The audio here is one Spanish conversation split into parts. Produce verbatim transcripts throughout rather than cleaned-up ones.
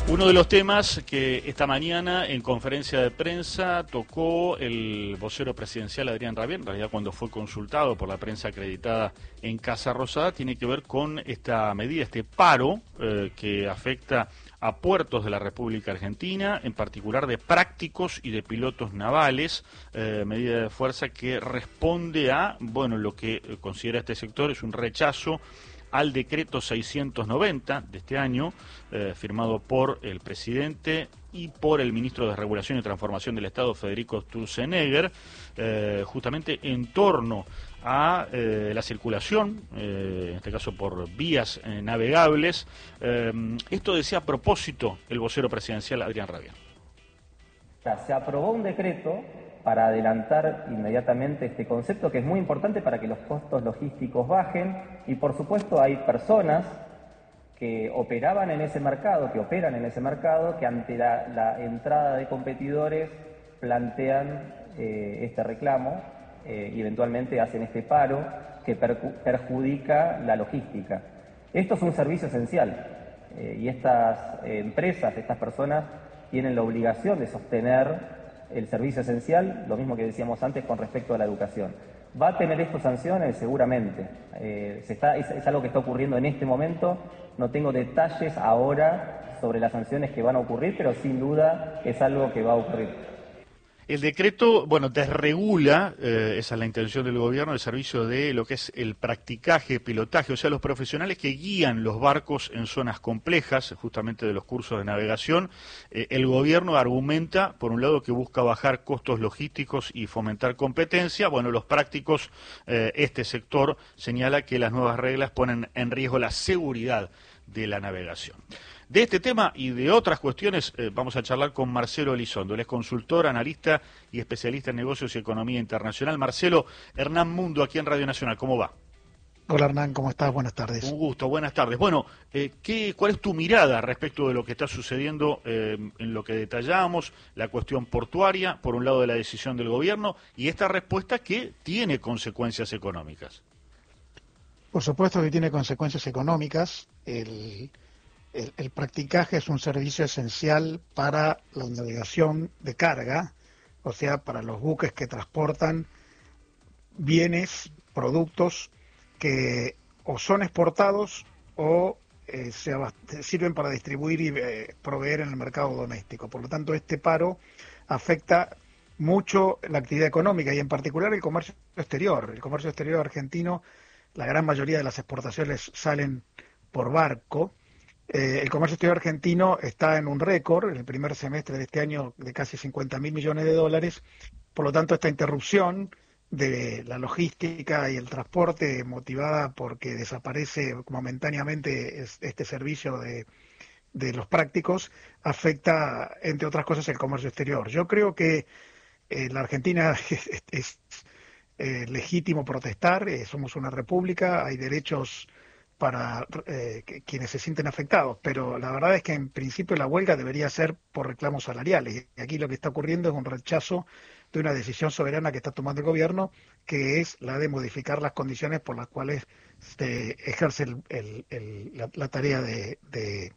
Uno de los temas que esta mañana en conferencia de prensa tocó el vocero presidencial Adrián Rabier, en realidad cuando fue consultado por la prensa acreditada en Casa Rosada, tiene que ver con esta medida, este paro eh, que afecta a puertos de la República Argentina, en particular de prácticos y de pilotos navales, eh, medida de fuerza que responde a, bueno, lo que considera este sector es un rechazo al decreto seiscientos noventa de este año, eh, firmado por el presidente y por el ministro de Regulación y Transformación del Estado, Federico Sturzenegger, eh, justamente en torno a eh, la circulación, eh, en este caso por vías eh, navegables. Eh, esto decía a propósito el vocero presidencial Adrián Rabier. Se aprobó un decreto para adelantar inmediatamente este concepto, que es muy importante para que los costos logísticos bajen, y por supuesto hay personas que operaban en ese mercado, que operan en ese mercado, que ante la, la entrada de competidores plantean eh, este reclamo eh, y eventualmente hacen este paro que perjudica la logística. Esto es un servicio esencial eh, y estas eh, empresas, estas personas tienen la obligación de sostener el servicio esencial, lo mismo que decíamos antes con respecto a la educación. ¿Va a tener esto sanciones? Seguramente. Eh, se está, es, es algo que está ocurriendo en este momento. No tengo detalles ahora sobre las sanciones que van a ocurrir, pero sin duda es algo que va a ocurrir. El decreto, bueno, desregula, eh, esa es la intención del gobierno, el servicio de lo que es el practicaje, pilotaje, o sea, los profesionales que guían los barcos en zonas complejas, justamente de los cursos de navegación. Eh, el gobierno argumenta, por un lado, que busca bajar costos logísticos y fomentar competencia. Bueno, los prácticos, eh, este sector señala que las nuevas reglas ponen en riesgo la seguridad de la navegación. De este tema y de otras cuestiones eh, vamos a charlar con Marcelo Elizondo. Él es consultor, analista y especialista en negocios y economía internacional. Marcelo, Hernán Mundo aquí en Radio Nacional, ¿cómo va? Hola Hernán, ¿cómo estás? Buenas tardes. Un gusto, buenas tardes. Bueno, eh, ¿qué, ¿cuál es tu mirada respecto de lo que está sucediendo eh, en lo que detallamos, la cuestión portuaria, por un lado de la decisión del gobierno, y esta respuesta que tiene consecuencias económicas? Por supuesto que tiene consecuencias económicas. El... El, el practicaje es un servicio esencial para la navegación de carga, o sea, para los buques que transportan bienes, productos que o son exportados o eh, se sirven para distribuir y eh, proveer en el mercado doméstico. Por lo tanto, este paro afecta mucho la actividad económica y en particular el comercio exterior. El comercio exterior argentino, la gran mayoría de las exportaciones salen por barco. Eh, el comercio exterior argentino está en un récord en el primer semestre de este año de casi cincuenta mil millones de dólares. Por lo tanto, esta interrupción de la logística y el transporte motivada porque desaparece momentáneamente este servicio de, de los prácticos afecta, entre otras cosas, el comercio exterior. Yo creo que eh, la Argentina es, es, es eh, legítimo protestar, eh, somos una república, hay derechos para eh, que, quienes se sienten afectados, pero la verdad es que en principio la huelga debería ser por reclamos salariales, y aquí lo que está ocurriendo es un rechazo de una decisión soberana que está tomando el gobierno, que es la de modificar las condiciones por las cuales se ejerce el, el, el, la, la tarea de, de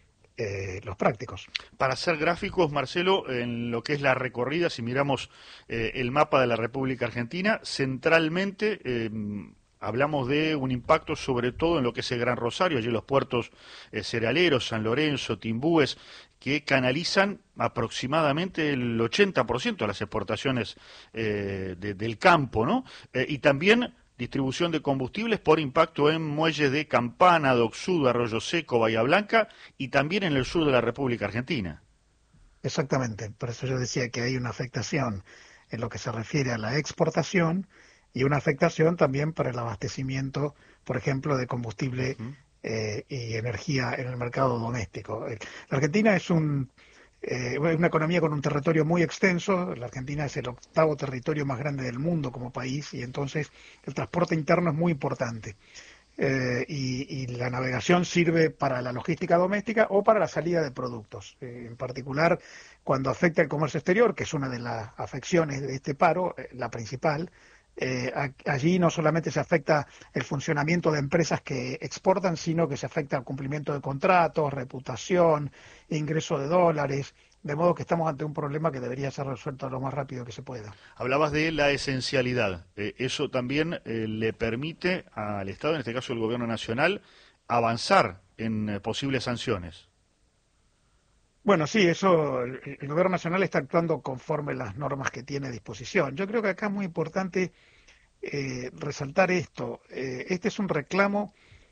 eh, los prácticos. Para ser gráficos, Marcelo, en lo que es la recorrida, si miramos eh, el mapa de la República Argentina, centralmente eh, hablamos de un impacto sobre todo en lo que es el Gran Rosario, allí los puertos eh, cerealeros, San Lorenzo, Timbúes, que canalizan aproximadamente el ochenta por ciento de las exportaciones eh, de, del campo, ¿no? Eh, y también distribución de combustibles por impacto en muelles de Campana, Dock Sud, Arroyo Seco, Bahía Blanca y también en el sur de la República Argentina. Exactamente, por eso yo decía que hay una afectación en lo que se refiere a la exportación y una afectación también para el abastecimiento, por ejemplo, de combustible uh-huh. eh, y energía en el mercado doméstico. La Argentina es un, eh, una economía con un territorio muy extenso. La Argentina es el octavo territorio más grande del mundo como país y entonces el transporte interno es muy importante. Eh, y, y la navegación sirve para la logística doméstica o para la salida de productos. Eh, en particular, cuando afecta el comercio exterior, que es una de las afecciones de este paro, eh, la principal, Eh, a- allí no solamente se afecta el funcionamiento de empresas que exportan, sino que se afecta el cumplimiento de contratos, reputación, ingreso de dólares, de modo que estamos ante un problema que debería ser resuelto lo más rápido que se pueda. Hablabas de la esencialidad. Eh, eso también eh, le permite al Estado, en este caso el Gobierno Nacional, avanzar en eh, posibles sanciones. Bueno, sí, eso, el, el gobierno nacional está actuando conforme las normas que tiene a disposición. Yo creo que acá es muy importante eh, resaltar esto. Eh, este es un reclamo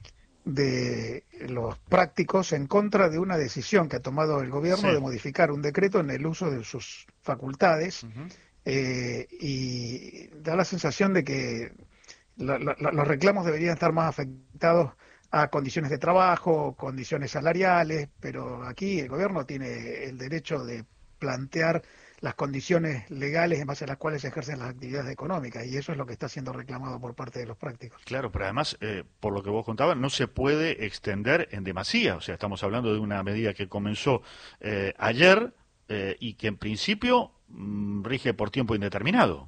de los prácticos en contra de una decisión que ha tomado el gobierno Sí. de modificar un decreto en el uso de sus facultades, Ujú. eh, y da la sensación de que la- la- la- los reclamos deberían estar más afectados a condiciones de trabajo, condiciones salariales, pero aquí el gobierno tiene el derecho de plantear las condiciones legales en base a las cuales se ejercen las actividades económicas, y eso es lo que está siendo reclamado por parte de los prácticos. Claro, pero además, eh, por lo que vos contabas, no se puede extender en demasía. O sea, estamos hablando de una medida que comenzó eh, ayer eh, y que en principio mm, rige por tiempo indeterminado.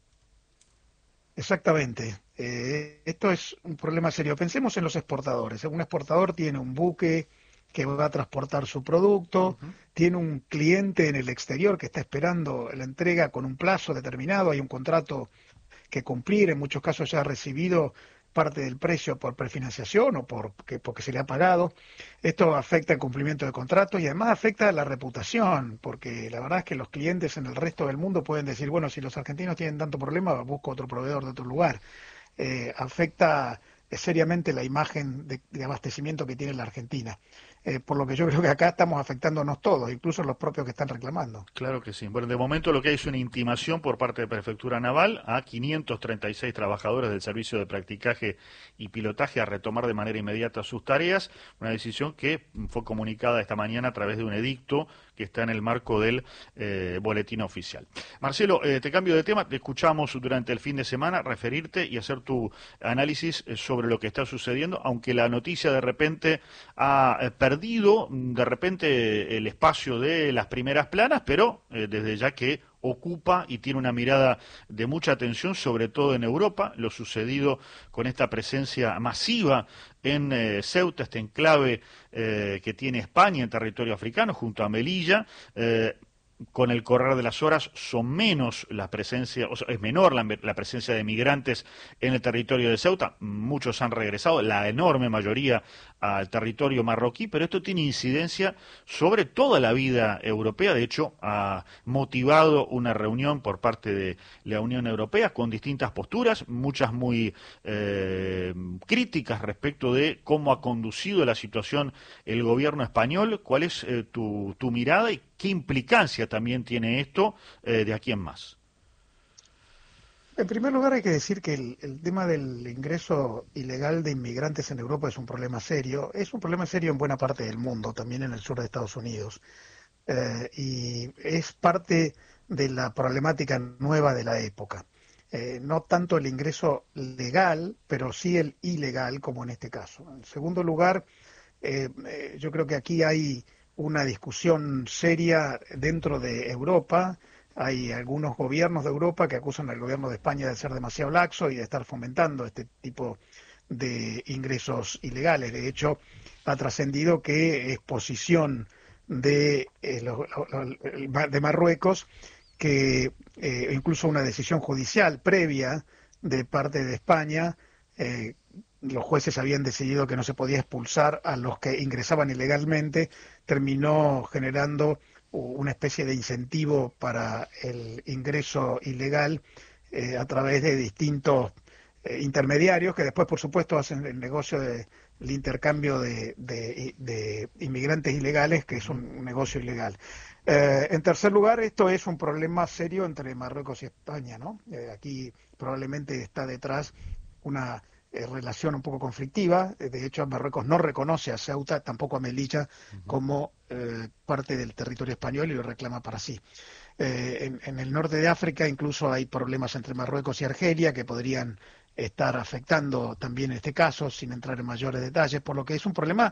Exactamente. Eh, esto es un problema serio. Pensemos en los exportadores. Un exportador tiene un buque que va a transportar su producto, Ujú. tiene un cliente en el exterior que está esperando la entrega con un plazo determinado, hay un contrato que cumplir, en muchos casos ya ha recibido parte del precio por prefinanciación o por, que- porque se le ha pagado. Esto afecta el cumplimiento de contratos y además afecta la reputación, porque la verdad es que los clientes en el resto del mundo pueden decir, bueno, si los argentinos tienen tanto problema, busco otro proveedor de otro lugar. Eh, afecta eh, seriamente la imagen de, de abastecimiento que tiene la Argentina. Eh, por lo que yo creo que acá estamos afectándonos todos, incluso los propios que están reclamando. Claro que sí. Bueno, de momento lo que hay es una intimación por parte de Prefectura Naval a quinientos treinta y seis trabajadores del Servicio de Practicaje y Pilotaje a retomar de manera inmediata sus tareas, una decisión que fue comunicada esta mañana a través de un edicto que está en el marco del eh, boletín oficial. Marcelo, eh, te cambio de tema, te escuchamos durante el fin de semana referirte y hacer tu análisis eh, sobre lo que está sucediendo, aunque la noticia de repente ha eh, perdido de repente el espacio de las primeras planas, pero eh, desde ya que ocupa y tiene una mirada de mucha atención, sobre todo en Europa, lo sucedido con esta presencia masiva en eh, Ceuta, este enclave eh, que tiene España en territorio africano, junto a Melilla. Eh, con el correr de las horas son menos la presencia, o sea, es menor la, la presencia de migrantes en el territorio de Ceuta. Muchos han regresado, la enorme mayoría al territorio marroquí, pero esto tiene incidencia sobre toda la vida europea. De hecho, ha motivado una reunión por parte de la Unión Europea con distintas posturas, muchas muy eh, críticas respecto de cómo ha conducido la situación el gobierno español. ¿Cuál es eh, tu, tu mirada y qué implicancia también tiene esto eh, de aquí en más? En primer lugar, hay que decir que el, el tema del ingreso ilegal de inmigrantes en Europa es un problema serio. Es un problema serio en buena parte del mundo, también en el sur de Estados Unidos. Eh, y es parte de la problemática nueva de la época. Eh, no tanto el ingreso legal, pero sí el ilegal, como en este caso. En segundo lugar, eh, eh, yo creo que aquí hay una discusión seria dentro de Europa. Hay algunos gobiernos de Europa que acusan al gobierno de España de ser demasiado laxo y de estar fomentando este tipo de ingresos ilegales. De hecho, ha trascendido que es posición de, eh, lo- lo- lo- de Marruecos que eh, incluso una decisión judicial previa de parte de España, eh, los jueces habían decidido que no se podía expulsar a los que ingresaban ilegalmente, terminó generando una especie de incentivo para el ingreso ilegal eh, a través de distintos eh, intermediarios que después, por supuesto, hacen el negocio del intercambio de, de- de inmigrantes ilegales, que es un negocio ilegal. Eh, en tercer lugar, esto es un problema serio entre Marruecos y España, ¿no? Eh, aquí probablemente está detrás una eh, relación un poco conflictiva. Eh, De hecho, Marruecos no reconoce a Ceuta, tampoco a Melilla, Ujú. como eh, parte del territorio español y lo reclama para sí. Eh, en, en el norte de África incluso hay problemas entre Marruecos y Argelia que podrían estar afectando también este caso, sin entrar en mayores detalles, por lo que es un problema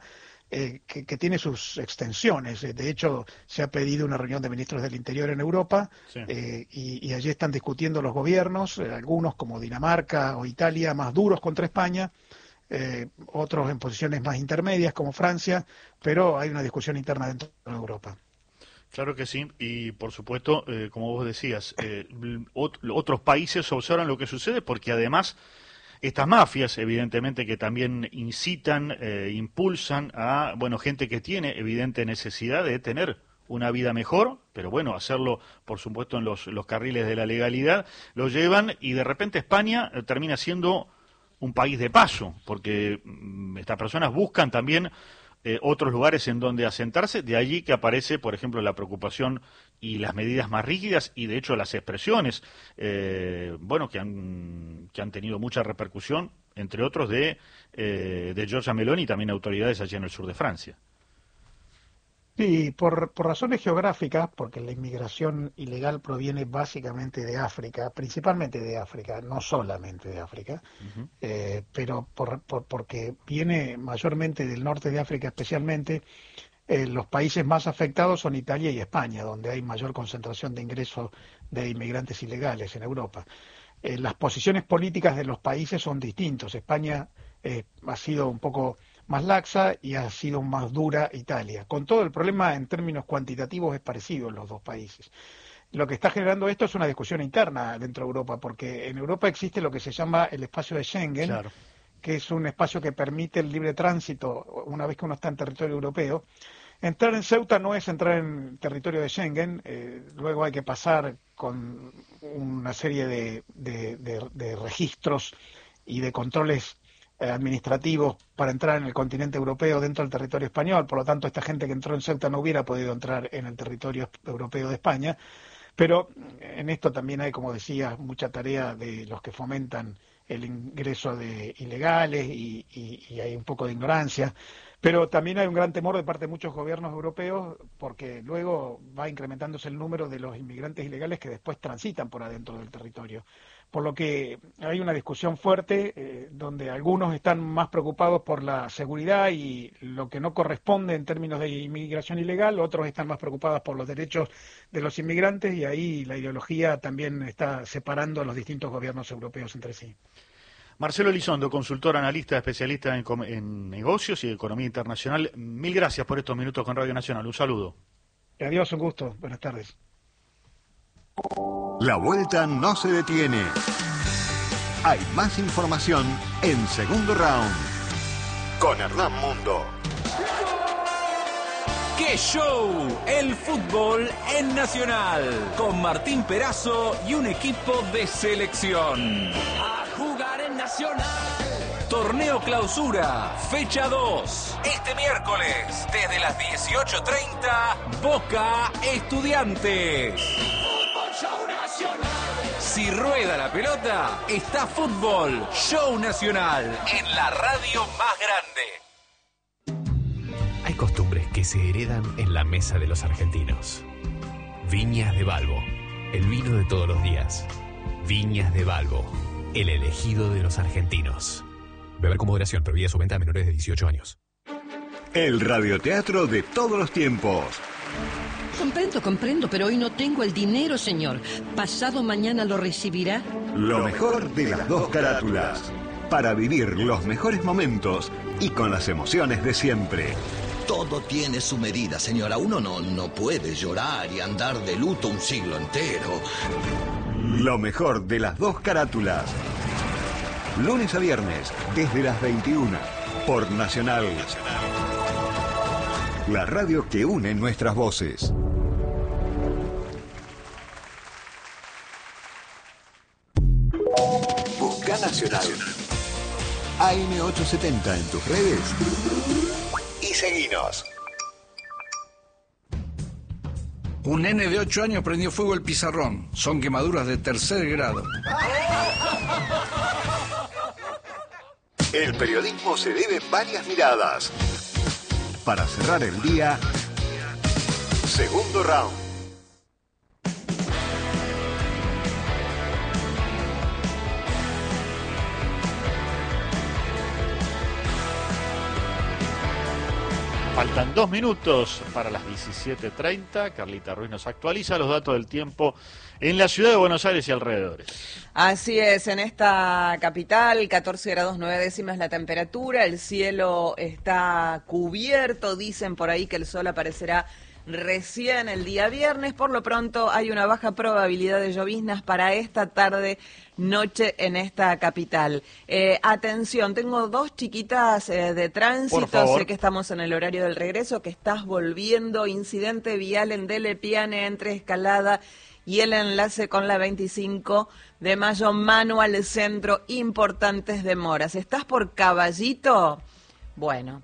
eh, que, que tiene sus extensiones. De hecho, se ha pedido una reunión de ministros del Interior en Europa, sí. eh, y, y allí están discutiendo los gobiernos, eh, algunos como Dinamarca o Italia, más duros contra España, eh, otros en posiciones más intermedias como Francia, pero hay una discusión interna dentro de Europa. Claro que sí, y por supuesto, eh, como vos decías, eh, ot- otros países observan lo que sucede porque además estas mafias, evidentemente, que también incitan, eh, impulsan a, bueno, gente que tiene evidente necesidad de tener una vida mejor, pero bueno, hacerlo, por supuesto, en los, los carriles de la legalidad, lo llevan y de repente España eh, termina siendo un país de paso, porque mm, estas personas buscan también Eh, otros lugares en donde asentarse, de allí que aparece, por ejemplo, la preocupación y las medidas más rígidas y, de hecho, las expresiones, eh, bueno, que han, que han tenido mucha repercusión, entre otros, de, eh, de Giorgia Meloni y también autoridades allí en el sur de Francia. Sí, por, por razones geográficas, porque la inmigración ilegal proviene básicamente de África, principalmente de África, no solamente de África, uh-huh. eh, pero por, por, porque viene mayormente del norte de África especialmente. Eh, los países más afectados son Italia y España, donde hay mayor concentración de ingresos de inmigrantes ilegales en Europa. Eh, las posiciones políticas de los países son distintos. España eh, ha sido un poco más laxa y ha sido más dura Italia. Con todo, el problema en términos cuantitativos es parecido en los dos países. Lo que está generando esto es una discusión interna dentro de Europa, porque en Europa existe lo que se llama el espacio de Schengen, claro, que es un espacio que permite el libre tránsito una vez que uno está en territorio europeo. Entrar en Ceuta no es entrar en territorio de Schengen, eh, luego hay que pasar con una serie de, de, de, de registros y de controles administrativos para entrar en el continente europeo dentro del territorio español. Por lo tanto, esta gente que entró en Ceuta no hubiera podido entrar en el territorio europeo de España, pero en esto también hay, como decía, mucha tarea de los que fomentan el ingreso de ilegales y, y, y hay un poco de ignorancia, pero también hay un gran temor de parte de muchos gobiernos europeos porque luego va incrementándose el número de los inmigrantes ilegales que después transitan por adentro del territorio. Por lo que hay una discusión fuerte eh, donde algunos están más preocupados por la seguridad y lo que no corresponde en términos de inmigración ilegal, otros están más preocupados por los derechos de los inmigrantes y ahí la ideología también está separando a los distintos gobiernos europeos entre sí. Marcelo Elizondo, consultor, analista, especialista en, en negocios y economía internacional, mil gracias por estos minutos con Radio Nacional. Un saludo. Adiós, un gusto. Buenas tardes. La vuelta no se detiene. Hay más información en Segundo Round con Hernán Mundo. ¡Qué show! El fútbol en Nacional con Martín Perazo y un equipo de selección. A jugar en Nacional. Torneo Clausura, fecha dos. Este miércoles, desde las dieciocho treinta, Boca Estudiantes. Show Nacional. Si rueda la pelota, está fútbol, Show Nacional, en la radio más grande. Hay costumbres que se heredan en la mesa de los argentinos. Viñas de Balbo, el vino de todos los días. Viñas de Balbo, el elegido de los argentinos. Beber con moderación, prohibida su venta a menores de dieciocho años. El radioteatro de todos los tiempos. Comprendo, comprendo, pero hoy no tengo el dinero, señor. ¿Pasado mañana lo recibirá? Lo mejor de las dos carátulas. Para vivir los mejores momentos y con las emociones de siempre. Todo tiene su medida, señora. Uno no, no puede llorar y andar de luto un siglo entero. Lo mejor de las dos carátulas. Lunes a viernes, desde las veintiuna, por Nacional. La radio que une nuestras voces. Busca Nacional. A M ochocientos setenta en tus redes. Y seguinos. Un nene de ocho años prendió fuego el pizarrón. Son quemaduras de tercer grado. El periodismo se debe varias miradas. Para cerrar el día, Segundo Round. Faltan dos minutos para las diecisiete treinta. Carlita Ruiz nos actualiza los datos del tiempo en la ciudad de Buenos Aires y alrededores. Así es, en esta capital, catorce grados nueve décimas la temperatura, el cielo está cubierto, dicen por ahí que el sol aparecerá recién el día viernes. Por lo pronto hay una baja probabilidad de lloviznas para esta tarde noche en esta capital. Eh, atención, tengo dos chiquitas eh, de tránsito, sé que estamos en el horario del regreso, que estás volviendo, incidente vial en Dele Piane entre Escalada y el enlace con la veinticinco de mayo, Manual Centro, importantes demoras. ¿Estás por Caballito? Bueno,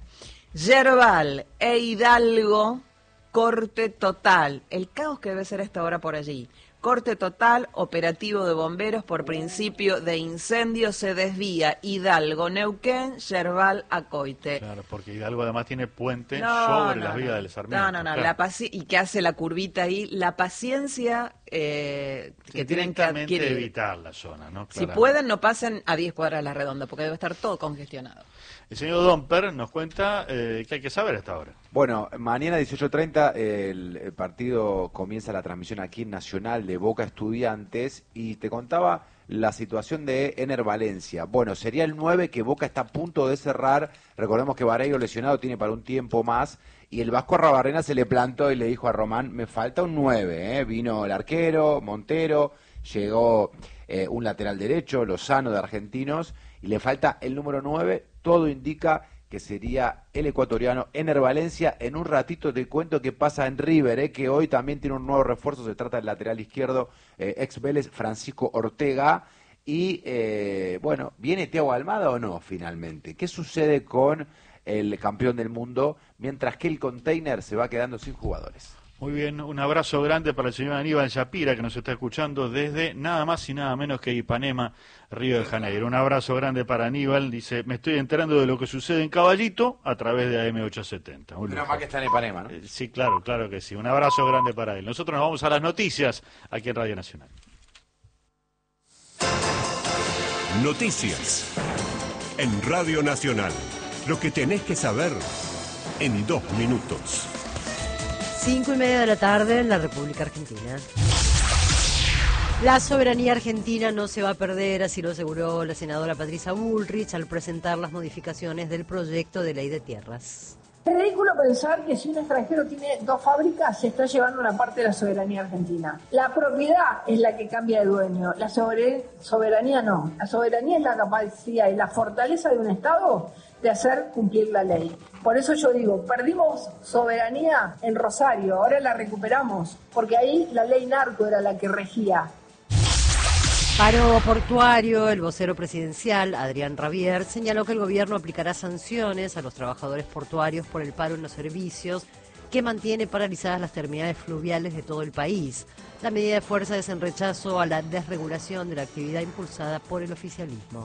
Yerbal e Hidalgo, corte total. El caos que debe ser esta hora por allí. Corte total, operativo de bomberos por principio de incendio, se desvía Hidalgo, Neuquén, Yerbal, Acoite. Claro, porque Hidalgo además tiene puente no, sobre no, las no. vías del Sarmiento. No, no, no, claro. la paci y que hace la curvita ahí, la paciencia eh, que tienen que adquirir. evitar la zona, ¿no? Si pueden, no pasen a diez cuadras a la redonda, porque debe estar todo congestionado. El señor Domper nos cuenta eh, qué hay que saber hasta ahora. Bueno, mañana dieciocho treinta el, el partido comienza la transmisión aquí en Nacional de Boca Estudiantes y te contaba la situación de Ener Valencia. Bueno, sería el nueve que Boca está a punto de cerrar. Recordemos que Vareiro lesionado tiene para un tiempo más y el Vasco Arrabarrena se le plantó y le dijo a Román, me falta un nueve, ¿eh? Vino el arquero, Montero, llegó eh, un lateral derecho, Lozano de Argentinos y le falta el número nueve. Todo indica que sería el ecuatoriano Ener Valencia. En un ratito te cuento qué pasa en River, eh, que hoy también tiene un nuevo refuerzo. Se trata del lateral izquierdo, eh, ex Vélez, Francisco Ortega. Y, eh, bueno, ¿viene Thiago Almada o no finalmente? ¿Qué sucede con el campeón del mundo mientras que el container se va quedando sin jugadores? Muy bien, un abrazo grande para el señor Aníbal Shapira, que nos está escuchando desde nada más y nada menos que Ipanema, Río de Janeiro. Un abrazo grande para Aníbal. Dice, me estoy enterando de lo que sucede en Caballito a través de A M ochocientos setenta. Menos mal que está en Ipanema, ¿no? Eh, sí, claro, claro que sí. Un abrazo grande para él. Nosotros nos vamos a las noticias aquí en Radio Nacional. Noticias en Radio Nacional. Lo que tenés que saber en dos minutos. Cinco y media de la tarde en la República Argentina. La soberanía argentina no se va a perder, así lo aseguró la senadora Patricia Bullrich al presentar las modificaciones del proyecto de ley de tierras. Es ridículo pensar que si un extranjero tiene dos fábricas se está llevando una parte de la soberanía argentina. La propiedad es la que cambia de dueño, la soberanía no. La soberanía es la capacidad y la fortaleza de un Estado de hacer cumplir la ley. Por eso yo digo, perdimos soberanía en Rosario, ahora la recuperamos, porque ahí la ley narco era la que regía. Paro portuario, el vocero presidencial, Adrián Rabier, señaló que el gobierno aplicará sanciones a los trabajadores portuarios por el paro en los servicios que mantiene paralizadas las terminales fluviales de todo el país. La medida de fuerza es en rechazo a la desregulación de la actividad impulsada por el oficialismo.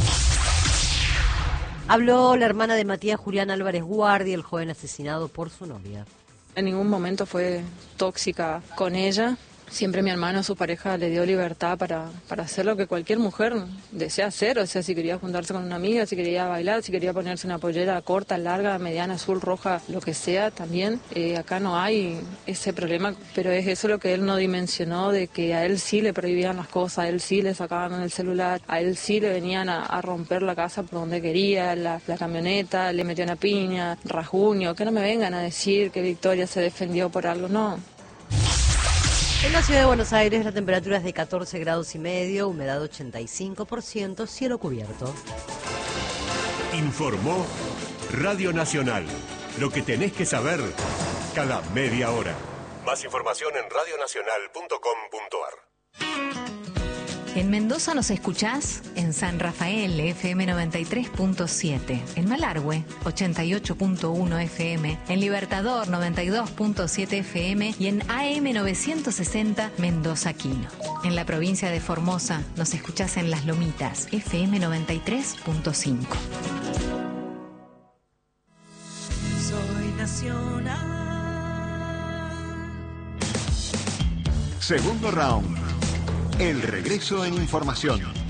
Habló la hermana de Matías, Julián Álvarez Guardi, el joven asesinado por su novia. En ningún momento fue tóxica con ella. Siempre mi hermano, su pareja, le dio libertad para, para hacer lo que cualquier mujer desea hacer. O sea, si quería juntarse con una amiga, si quería bailar, si quería ponerse una pollera corta, larga, mediana, azul, roja, lo que sea, también. Eh, acá no hay ese problema, pero es eso lo que él no dimensionó, de que a él sí le prohibían las cosas, a él sí le sacaban el celular, a él sí le venían a, a romper la casa por donde quería, la, la camioneta, le metió una piña, rasguño. Que no me vengan a decir que Victoria se defendió por algo, no. En la ciudad de Buenos Aires la temperatura es de catorce grados y medio, humedad ochenta y cinco por ciento, cielo cubierto. Informó Radio Nacional. Lo que tenés que saber cada media hora. Más información en radio nacional punto com punto ar. En Mendoza nos escuchás en San Rafael, F M noventa y tres punto siete, en Malargüe, ochenta y ocho punto uno F M, en Libertador, noventa y dos punto siete F M y en A M novecientos sesenta, Mendoza Quino. En la provincia de Formosa nos escuchás en Las Lomitas, F M noventa y tres punto cinco. Soy nacional. Segundo round. El regreso en información.